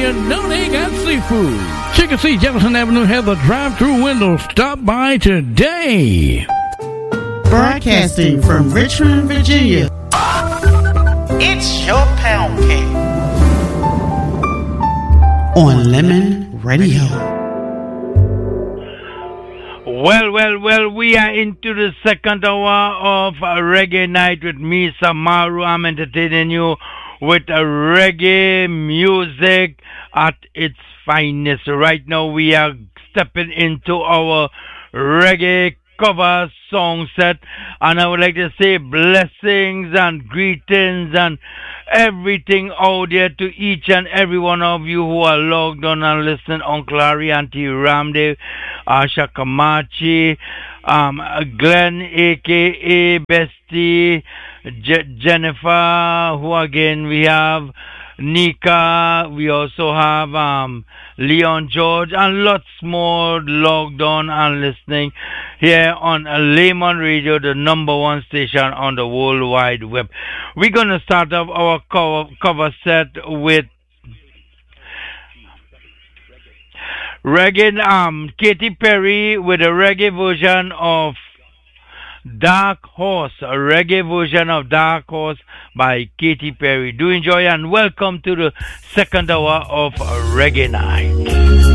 you know they got seafood. Chicken Sea Jefferson Avenue has a drive-through window. Stop by today. Broadcasting from Richmond, Virginia. It's your pound cake. On Lemon Radio. Well, we are into the second hour of Reggae Night with me, Samaru. I'm entertaining you with reggae music at its finest. Right now we are stepping into our reggae cover song set, and I would like to say blessings and greetings and everything out there to each and every one of you who are logged on and listening. Uncle Harry, Auntie Ramde, Asha Kamachi, Glenn aka Bestie, Jennifer, who again we have Nika, we also have Leon George, and lots more logged on and listening here on Lemon Radio, the #1 station on the World Wide Web. We're going to start off our cover set with reggae, Katy Perry with a reggae version of Dark Horse, a reggae version of Dark Horse by Katy Perry. Do enjoy and welcome to the second hour of Reggae Night.